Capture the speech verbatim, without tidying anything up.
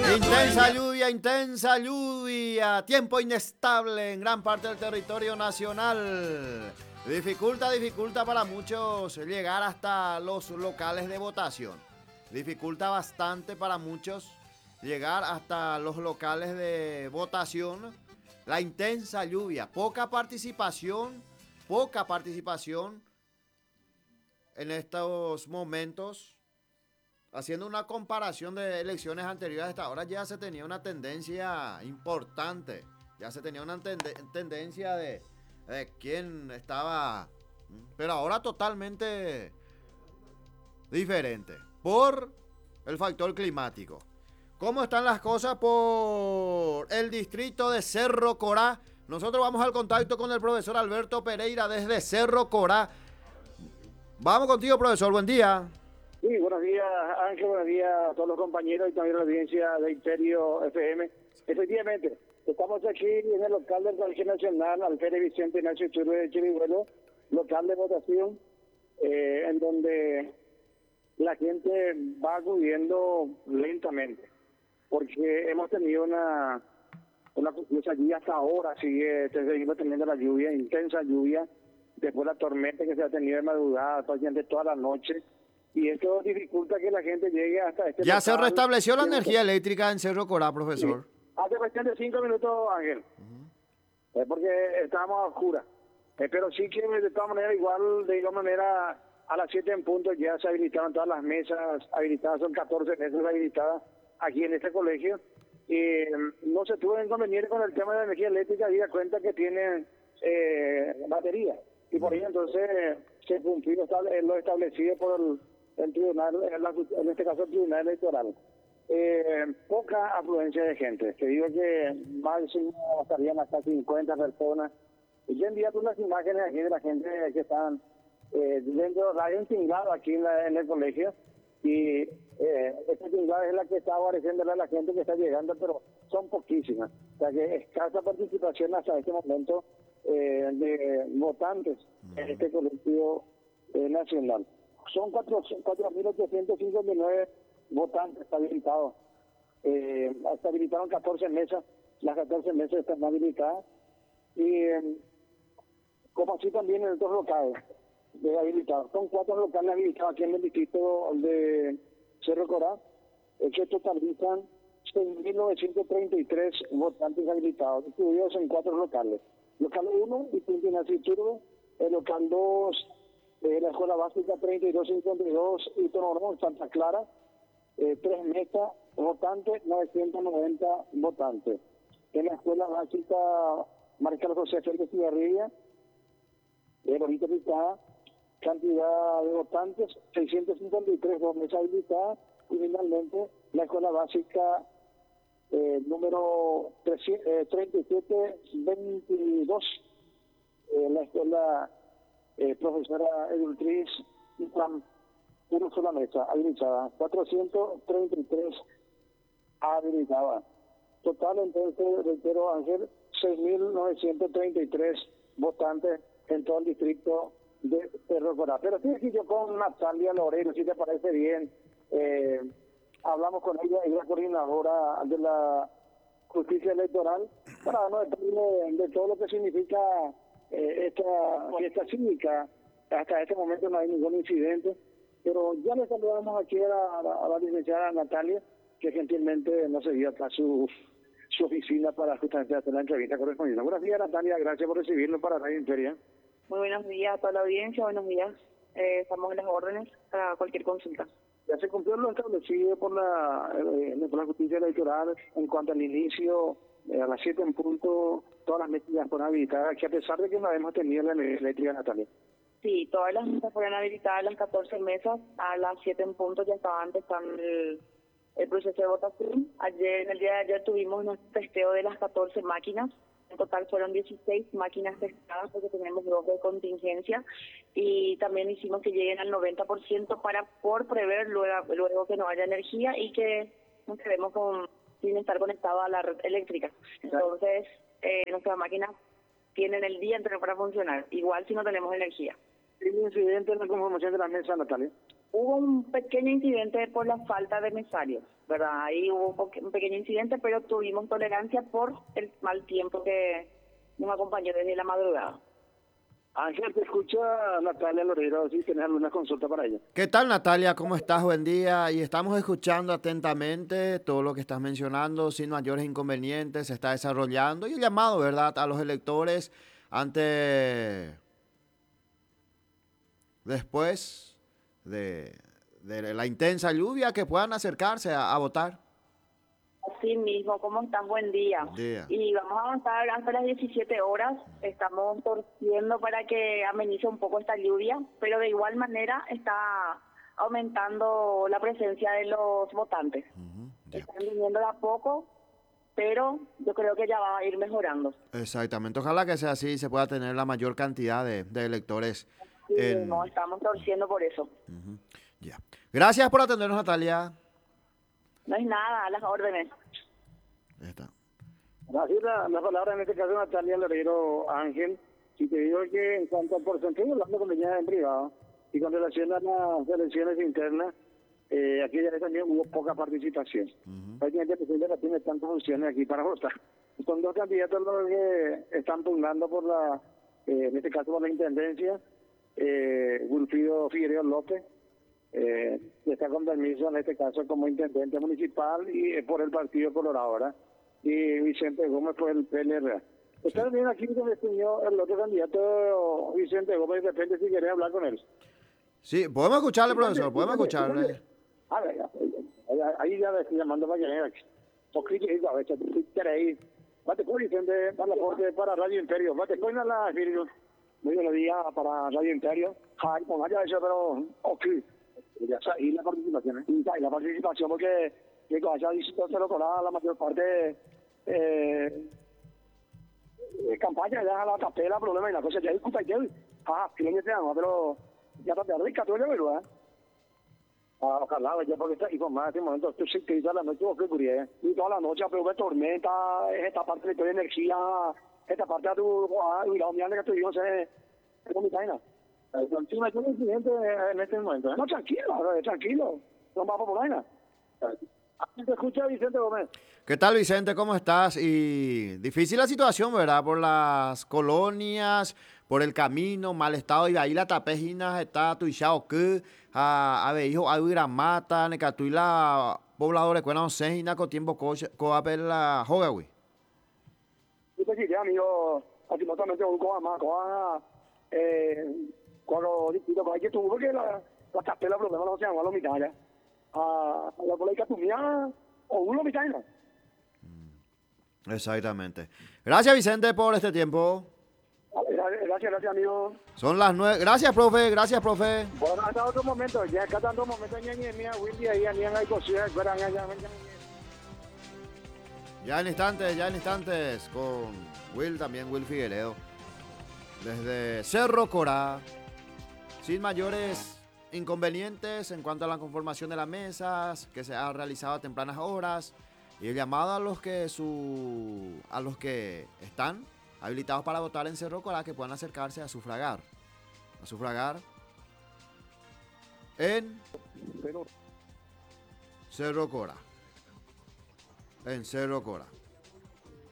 Intensa lluvia, intensa lluvia, tiempo inestable en gran parte del territorio nacional. Dificulta, dificulta para muchos llegar hasta los locales de votación. Dificulta bastante para muchos llegar hasta los locales de votación. La intensa lluvia, poca participación, poca participación en estos momentos. Haciendo una comparación de elecciones anteriores hasta ahora, ya se tenía una tendencia importante. Ya se tenía una tende- tendencia de, de quién estaba. Pero ahora totalmente diferente. Por el factor climático. ¿Cómo están las cosas por el distrito de Cerro Corá? Nosotros vamos al contacto con el profesor Alberto Pereira desde Cerro Corá. Vamos contigo, profesor. Buen día. Sí, buenos días, Ángel, buenos días a todos los compañeros y también a la audiencia de Imperio F M. Efectivamente, estamos aquí en el local del Colegio Nacional Alférez Vicente Ignacio Iturbe de Chirihuelo, local de votación, eh, en donde la gente va acudiendo lentamente, porque hemos tenido una, una lluvia allí hasta ahora, sigue seguimos teniendo la lluvia, intensa lluvia, después la tormenta que se ha tenido de madrugada, prácticamente toda la noche. Y esto dificulta que la gente llegue hasta este Ya local. se restableció la energía eléctrica en Cerro Corá, profesor. Sí. Hace cuestión de cinco minutos, Ángel. Uh-huh. Es porque estábamos a oscuras. Eh, pero sí que de todas maneras, igual, de igual manera, a las siete en punto ya se habilitaron todas las mesas habilitadas, son catorce mesas habilitadas aquí en este colegio. Y eh, no se tuvo inconveniente con el tema de la energía eléctrica, había cuenta que tienen eh, batería. Y por ello entonces se cumplió lo establecido por el el tribunal, en este caso el tribunal electoral. Eh, poca afluencia de gente, te digo que máximo estarían hasta cincuenta personas. Y yo enviado unas imágenes aquí de la gente que están eh, dentro, hay un tinglado aquí en, la, en el colegio, y eh, este tinglado es la que está apareciéndole a la gente que está llegando, pero son poquísimas. O sea que escasa participación hasta este momento eh, de votantes en este colegio eh, nacional. Son cuatro mil ochocientos cincuenta y nueve votantes habilitados. Eh, se habilitaron catorce mesas, las catorce mesas están habilitadas. Y eh, como así también en otros locales de habilitados. Son cuatro locales habilitados aquí en el distrito de Cerro Corá, eh, que totalizan seis mil novecientos treinta y tres votantes habilitados, distribuidos en cuatro locales. Local uno, Vicente Ignacio Iturbe. El local dos, Eh, la escuela básica treinta y dos cincuenta y dos, Hito Norón, Santa Clara, eh, tres mesas, votantes, novecientos noventa votantes. En la escuela básica Marcial José Félix Cigarrilla, de Bonito Picada, cantidad de votantes, seiscientos cincuenta y tres, dos mesas habilitadas. Y finalmente la escuela básica eh, número treinta y siete veintidós, eh, la escuela Eh, profesora Edultriz Islam, una sola mesa habilitada, cuatrocientos treinta y tres habilitada. Total, entonces, reitero, Ángel, seis mil novecientos treinta y tres votantes en todo el distrito de Cerro Corá. Pero sí, si yo con Natalia Loreno, si te parece bien, eh, hablamos con ella, ella es coordinadora de la justicia electoral, para darnos detalles de, de todo lo que significa Eh, esta fiesta cívica. Hasta este momento no hay ningún incidente, pero ya le saludamos aquí a la, a la, a la licenciada Natalia, que gentilmente nos dio acá su, su oficina para justamente hacer la entrevista correspondiente. Buenos días, Natalia, gracias por recibirnos para Radio Imperia. Muy buenos días a toda la audiencia, buenos días. Eh, estamos en las órdenes para cualquier consulta. Ya se cumplió lo establecido por la, eh, por la justicia electoral en cuanto al inicio. Eh, a las siete en punto, todas las mesas ya fueron habilitadas, que a pesar de que no hemos tenido la energía eléctrica, Natalia. Sí, todas las mesas fueron habilitadas, las catorce mesas, a las siete en punto ya estaba empezando el, el proceso de votación. Ayer, en el día de ayer tuvimos un testeo de las catorce máquinas, en total fueron dieciséis máquinas testadas porque tenemos dos de contingencia, y también hicimos que lleguen al noventa por ciento para por prever luego, luego que no haya energía y que nos quedemos con sin estar conectado a la red eléctrica. Entonces, eh, nuestras máquinas tienen el día entero para funcionar, igual si no tenemos energía. ¿Hay incidente en la conformación de la mesa, Natalia? Hubo un pequeño incidente por la falta de mesarios, ¿verdad? Ahí hubo un, po- un pequeño incidente, pero tuvimos tolerancia por el mal tiempo que nos acompañó desde la madrugada. Ángel, te escucha Natalia Loreiro, si tienes alguna consulta para ella. ¿Qué tal, Natalia? ¿Cómo estás? Buen día. Y estamos escuchando atentamente todo lo que estás mencionando, sin mayores inconvenientes, se está desarrollando. Y el llamado, ¿verdad?, a los electores ante, después de, de la intensa lluvia, que puedan acercarse a, a votar. Así mismo, ¿cómo estás? Buen día. Buen día. Y vamos a avanzar hasta las diecisiete horas. Estamos torciendo para que amenice un poco esta lluvia, pero de igual manera está aumentando la presencia de los votantes. Ujú, ya. Están viniendo de a poco, pero yo creo que ya va a ir mejorando. Exactamente. Ojalá que sea así y se pueda tener la mayor cantidad de, de electores. Sí, en- no, estamos torciendo por eso. Ujú, ya. Gracias por atendernos, Natalia. No es nada, a las órdenes. Ya está. Así la, la palabra en este caso Natalia Loreiro Ángel, si te digo que en cuanto al porcentaje, hablando con ella en privado, y con relación a las elecciones internas, eh, aquí ya también hubo poca participación. Ujú. Prácticamente el presidente no tiene tantas funciones aquí para votar. Son dos candidatos los que están pugnando por la, eh, en este caso por la intendencia, eh, Wilfrido Figueroa López, eh, que está con permiso en este caso como intendente municipal y eh, por el Partido Colorado, ¿verdad? Y Vicente Gómez por el P L R A. Está bien aquí con el señor, el otro candidato, Vicente Gómez, depende si quiere hablar con él. Sí, podemos escucharle, profesor, podemos escucharle. A ver, ahí, ahí ya le estoy llamando para que venga aquí. Porque a veces si quiere ir. Bate con Vicente, para la corte, para Radio Imperio. Bate con la Espíritu. Muy buenos días para Radio Imperio. Ay, con allá eso, pero, ok. Ya está, y la participación, ¿eh? Y está, y la participación, porque, que con allá dice se lo colaba la mayor parte, eh, eh, campaña, ya la capela, problema, y la cosa, ya disculpa, ya, ah, que no me llama, pero, ya está rica, tú ya ¿verdad? Ah, ojalá, ya porque está ahí con más en este momento, estoy sin que la noche, porque curie, y toda la noche, pero tormenta, esta parte de energía, esta parte de tu, ah, y la humedad que estoy, no sé, es como mi vaina. Sí, me tiene un incidente en este momento, ¿eh? No, tranquilo, eh, tranquilo, no vamos por vaina. Aquí te escucha Vicente Gómez. ¿Qué tal, Vicente? ¿Cómo estás? Y difícil la situación, ¿verdad? Por las colonias, por el camino, mal estado, y ahí la tapejina está tuishao que a a hijo a gramata, necatuila pobladores cuena no sé, y naco tiempo coche coapel la jogawi. Yo te diría, amigo, ultimamente un coa más, coa, eh, cuando distinto, hay que tuvo porque la, la capela, problema no se llama la mitad ya. Ah, la política tumía, o uno mitad no. Exactamente. Gracias, Vicente, por este tiempo. Gracias, gracias, amigo. Son las nueve. Gracias, profe. Gracias, profe. Bueno, hasta otro momento, ya acá tanto momento, ña, ña, ña, Willy, ahí, ña, ña, hay cositas, fuera, ña, ña, ña, ña. Ya en instantes, ya en instantes, con Will, también Will Figueredo. Desde Cerro Corá, sin mayores inconvenientes en cuanto a la conformación de las mesas, que se ha realizado a tempranas horas, y el llamado a los que su a los que están habilitados para votar en Cerro Corá que puedan acercarse a sufragar, a sufragar en Pero Cerro Corá, en Cerro Corá.